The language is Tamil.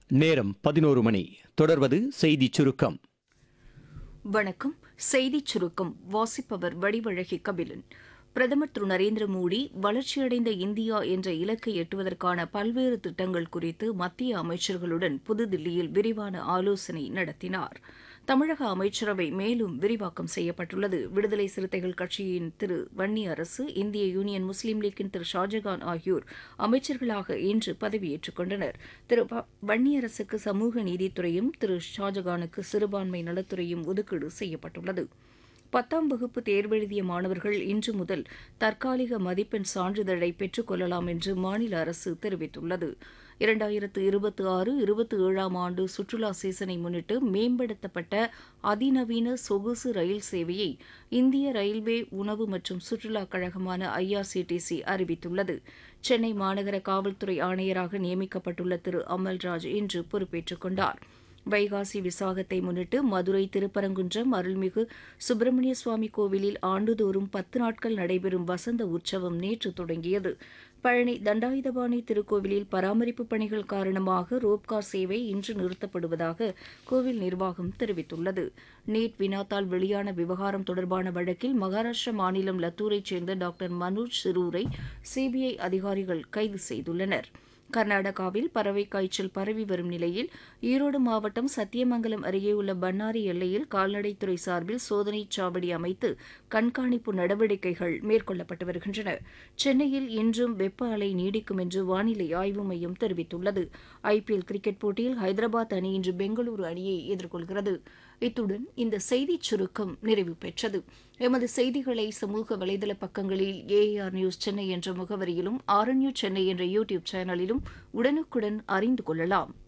நேரம் 11 மணி. தொடர்வது செய்திச் சுருக்கம். வணக்கம். செய்திச் சுருக்கம் வாசிப்பவர் வடிவழகி கபிலன். பிரதமர் திரு நரேந்திர மோடி வளர்ச்சியடைந்த இந்தியா என்ற இலக்கை எட்டுவதற்கான பல்வேறு திட்டங்கள் குறித்து மத்திய அமைச்சர்களுடன் புதுதில்லியில் விரிவான ஆலோசனை நடத்தினார். தமிழக அமைச்சரவை மேலும் விரிவாக்கம் செய்யப்பட்டுள்ளது. விடுதலை சிறுத்தைகள் கட்சியின் திரு வன்னியரசு, இந்திய யூனியன் முஸ்லீம் லீக்கின் திரு ஷாஜகான் ஆகியோர் அமைச்சர்களாக இன்று பதவியேற்றுக் கொண்டனர். திரு வன்னியரசுக்கு சமூக நீதித்துறையும், திரு ஷாஜகானுக்கு சிறுபான்மை நலத்துறையும் ஒதுக்கீடு செய்யப்பட்டுள்ளது. 10ஆம் வகுப்பு தேர்வெழுதிய மாணவர்கள் இன்று முதல் தற்காலிக மதிப்பெண் சான்றிதழை பெற்றுக் கொள்ளலாம் என்று மாநில அரசு தெரிவித்துள்ளது. 2026-27ஆம் ஆண்டு சுற்றுலா சீசனை முன்னிட்டு மேம்படுத்தப்பட்ட அதிநவீன சொகுசு ரயில் சேவையை இந்திய ரயில்வே உணவு மற்றும் சுற்றுலாக் கழகமான IRCTC அறிவித்துள்ளது. சென்னை மாநகர காவல்துறை ஆணையராக நியமிக்கப்பட்டுள்ள திரு அமல்ராஜ் இன்று பொறுப்பேற்றுக் கொண்டார். வைகாசி விசாகத்தை முன்னிட்டு மதுரை திருப்பரங்குன்றம் அருள்மிகு சுப்பிரமணிய சுவாமி கோவிலில் ஆண்டுதோறும் 10 நாட்கள் நடைபெறும் வசந்த உற்சவம் நேற்று தொடங்கியது. பழனி தண்டாயுதபாணி திருக்கோவிலில் பராமரிப்பு பணிகள் காரணமாக ரோப்கார் சேவை இன்று நிறுத்தப்படுவதாக கோவில் நிர்வாகம் தெரிவித்துள்ளது. நீட் வினாத்தாள் வெளியான விவகாரம் தொடர்பான வழக்கில் மகாராஷ்டிர மாநிலம் லத்தூரைச் சேர்ந்த டாக்டர் மனோஜ் சிரூரை CBI அதிகாரிகள் கைது செய்துள்ளனர். கர்நாடகாவில் பறவை காய்ச்சல் பரவி வரும் நிலையில் ஈரோடு மாவட்டம் சத்தியமங்கலம் அருகே உள்ள பன்னாரி எல்லையில் கால்நடைத்துறை சார்பில் சோதனைச் சாவடி அமைத்து கண்காணிப்பு நடவடிக்கைகள் மேற்கொள்ளப்பட்டு வருகின்றன. சென்னையில் இன்றும் வெப்ப அலை நீடிக்கும் என்று வானிலை ஆய்வு மையம் தெரிவித்துள்ளது. IPL கிரிக்கெட் போட்டியில் ஹைதராபாத் அணி இன்று பெங்களூரு அணியை எதிர்கொள்கிறது. இத்துடன் இந்த செய்திச் சுருக்கம் நிறைவு பெற்றது. எமது செய்திகளை சமூக வலைதள பக்கங்களில் AR நியூஸ் சென்னை என்ற முகவரியிலும், RNU சென்னை என்ற YouTube சேனலிலும் உடனுக்குடன் அறிந்து கொள்ளலாம்.